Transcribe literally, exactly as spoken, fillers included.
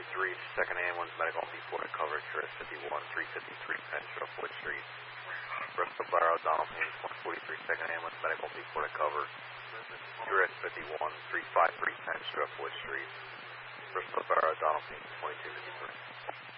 fifty-three, second ambulance, medical before the coverage, U S fifty-one, three fifty-three, Penshaw, Fort Street. Bristol Barrow, Donald Haynes, one forty-three, second ambulance, medical before the cover. U S fifty-one, three fifty-three, Penshaw, Fort Street. Bristol Barrow, Donald Haynes, twenty-two fifty-three.